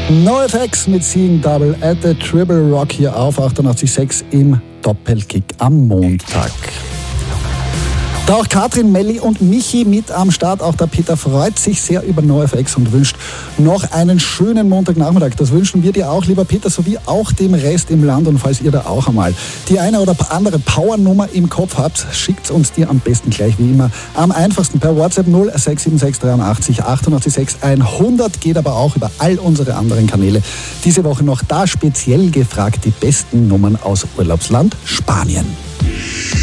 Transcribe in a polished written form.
NoFX mit Seeing Double at the Triple Rock hier auf 88.6 im Doppelkick am Montag. Da auch Katrin, Melli und Michi mit am Start. Auch der Peter freut sich sehr über NoFX und wünscht noch einen schönen Montagnachmittag. Das wünschen wir dir auch, lieber Peter, sowie auch dem Rest im Land. Und falls ihr da auch einmal die eine oder andere Powernummer im Kopf habt, schickt uns die am besten gleich wie immer. Am einfachsten per WhatsApp 0676 83 88 100. Geht aber auch über all unsere anderen Kanäle. Diese Woche noch da speziell gefragt die besten Nummern aus Urlaubsland Spanien.